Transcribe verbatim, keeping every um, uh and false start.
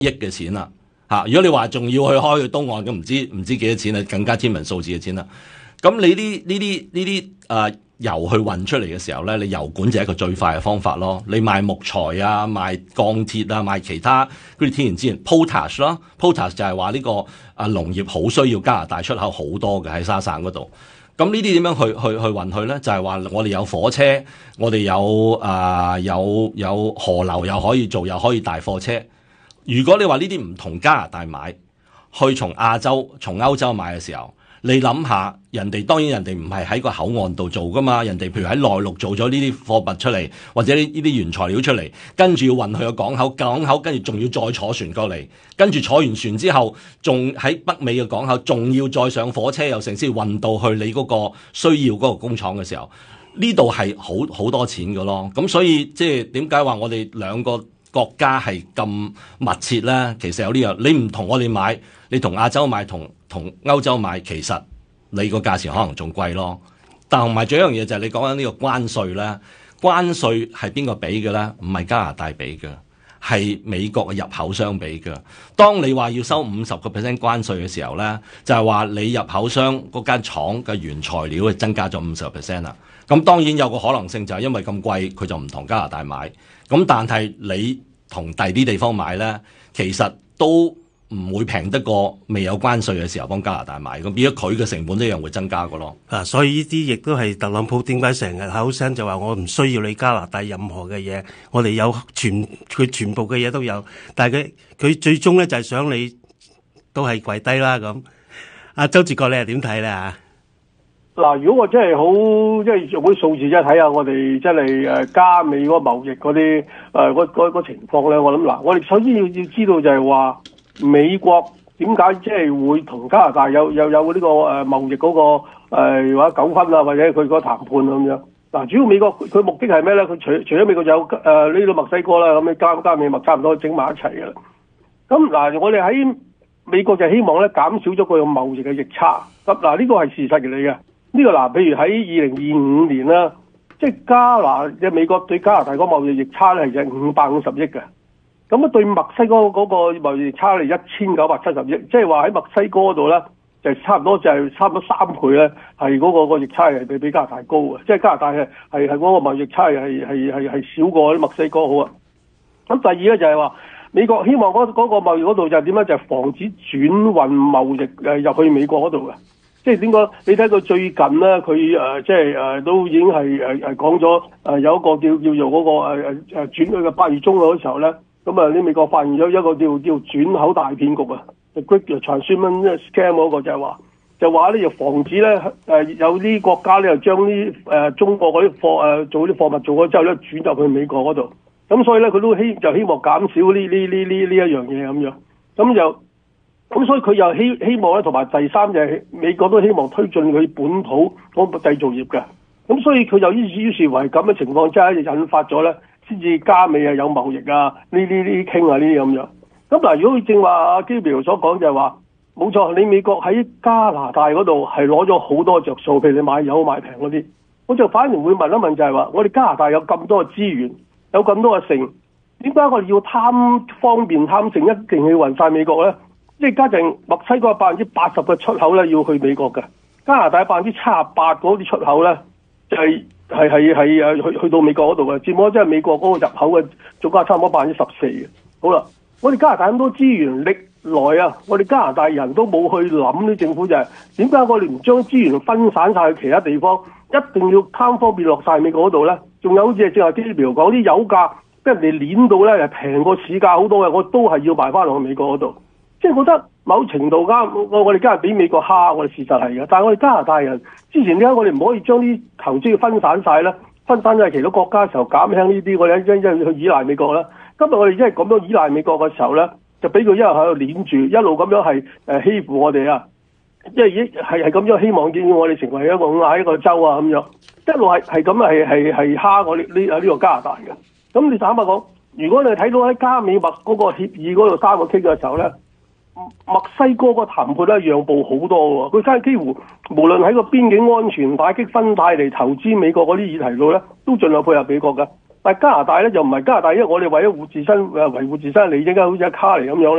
億嘅錢啦嚇。如果你話仲要去開去東岸，咁唔知唔知幾多錢啊，更加天文數字嘅錢啦。咁你呢呢啲呢啲誒油去運出嚟嘅時候咧，你油管就係一個最快嘅方法咯。你賣木材啊，賣鋼鐵啊，賣其他嗰啲天然資源 ，potash 咯 ，potash 就係話呢個啊農業好需要加拿大出口好多嘅喺沙省嗰度。咁呢啲點樣去去去運去咧？就係、是、話我哋有火車，我哋有啊、呃、有有河流又可以做，又可以大貨車。如果你話呢啲唔同加拿大買，去從亞洲、從歐洲買嘅時候，你諗下，人哋當然人哋唔係喺個口岸度做噶嘛，人哋譬如喺內陸做咗呢啲貨物出嚟，或者呢呢啲原材料出嚟，跟住要運去個港口，港口跟住仲要再坐船過嚟，跟住坐完船之後，仲喺北美嘅港口，仲要再上火車又成先運到去你嗰個需要嗰個工廠嘅時候，呢度係好好多錢㗎咯。咁所以即係點解話我哋兩個國家係咁密切咧？其實有呢樣，你唔同我哋買，你同亞洲買同。同歐洲買，其實你個價錢可能仲貴咯。但同埋仲有一樣嘢就係你講緊呢個關稅咧，關稅係邊個俾嘅咧？唔係加拿大俾嘅，係美國嘅入口商俾嘅。當你話要收五十個 percent 關稅嘅時候咧，就係話你入口商嗰間廠嘅原材料係增加咗五十個 percent 啦。咁當然有個可能性就係因為咁貴，佢就唔同加拿大買。咁但係你同第啲地方買咧，其實都唔會平得過未有關稅嘅時候幫加拿大買，咁變咗佢嘅成本一樣會增加嘅咯。 啊，所以呢啲亦都係特朗普點解成日口聲就話我唔需要你加拿大任何嘅嘢，我哋有全佢全部嘅嘢都有，但係佢佢最終咧就係想你都係跪低啦咁。阿周志國你係點睇咧嚇？ 嗱，如果我真係好即係用啲數字即係睇下我哋真係誒加美嗰個貿易嗰啲誒嗰嗰嗰情況咧，我諗嗱，我哋首先要要知道就係話。美國點解即係會同加拿大有有有呢個誒貿易嗰個誒或者糾紛啊，或者佢個談判咁樣？嗱，主要美國佢目的係咩咧？佢除除咗美國有誒呢個墨西哥啦，咁樣加加美墨差唔多整埋一齊嘅啦。咁嗱，我哋喺美國就希望咧減少咗個貿易嘅逆差。咁嗱，呢個係事實嚟嘅。呢個嗱，譬如喺二零二五年啦，即係加拿即係美國對加拿大嗰個貿易逆差咧係就五百五十億嘅。咁啊，對墨西哥嗰個貿易差係一千九百七十億，即係話喺墨西哥嗰度咧，就差唔多就係差唔多三倍咧，係嗰個個逆差係比比加拿大高嘅，即係加拿大係係係嗰個貿易差係係係係少過啲墨西哥好啊。咁第二咧就係話美國希望嗰嗰個貿易嗰度就係點咧？就係防止轉運貿易誒入去美國嗰度嘅。即係點講？你睇佢最近咧，佢誒即係誒都已經係誒誒講咗誒有一個叫叫做嗰個誒誒誒轉去嘅八月中嗰時候咧。咁啊！啲美國發現咗一個叫叫轉口大騙局啊 ，the Great Transshipment Scam 嗰個就係話，就話咧就防止咧誒有啲國家咧就將啲誒中國嗰啲貨誒做啲貨物做咗之後咧轉入去美國嗰度，咁所以咧佢都希就希望減少呢呢呢呢呢一樣嘢咁樣，咁就咁所以佢又希希望咧，同埋第三就係美國都希望推進佢本土嗰個製造業嘅，咁所以佢就於是於是為咁嘅情況之下就引發咗咧。先至加美啊有貿易啊呢呢呢傾啊呢啲咁樣。咁嗱，如果佢正話阿基比所講就係話，冇錯，你美國喺加拿大嗰度係攞咗好多着數，譬如你買油買平嗰啲，我就反而會問一問就係話，我哋加拿大有咁多嘅資源，有咁多嘅剩，點解我哋要貪方便貪剩，一定要運晒美國咧？即係家陣墨西哥百分之八十嘅出口咧要去美國嘅，加拿大百分之七十八嗰啲出口咧就係、是。係係係誒去去到美國嗰度嘅，佔咗即係美國嗰個入口嘅總價差唔多百分之十四嘅。好啦，我哋加拿大咁多資源，歷來啊，我哋加拿大人都冇去諗啲政府就係點解我哋唔將資源分散晒去其他地方，一定要貪方便落晒美國嗰度咧？仲有好似係正話基表講啲油價俾人哋攣到咧，係平過市價好多嘅，我都係要賣翻落去美國嗰度。即係覺得某程度啱，我我哋梗係俾美國蝦，我哋事實係嘅。但係我哋加拿大人之前點解我哋唔可以將啲投資分散晒咧？分散喺其他國家嘅時候減輕呢啲，我哋因因去依賴美國啦。今日我哋因為咁樣依賴美國嘅時候咧，就俾佢一路喺度攣住，一路咁樣係誒欺負我哋啊！即係已係係咁樣希望見我哋成為一個亞一個州啊咁樣，一路係係咁係係係蝦我呢呢啊呢個加拿大嘅。咁你坦白講，如果你睇到喺加美墨嗰個協議嗰度三個傾嘅時候咧，墨西哥個談判咧讓步好多喎，佢真係幾乎無論喺個邊境安全、打擊分帶嚟投資美國嗰啲議題度咧，都盡量配合美國嘅。 但加拿大咧就唔係加拿大，因為我哋為咗護自身誒維護自身利益，而家好似一卡嚟咁樣咧。